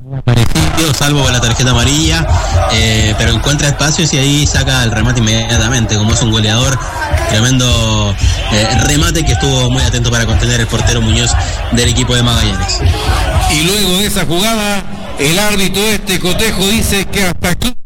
parecido, salvo con la tarjeta amarilla, pero encuentra espacios y ahí saca el remate inmediatamente, como es un goleador. Tremendo remate que estuvo muy atento para contener el portero Muñoz del equipo de Magallanes. Y luego de esa jugada, el árbitro Cotejo dice que hasta aquí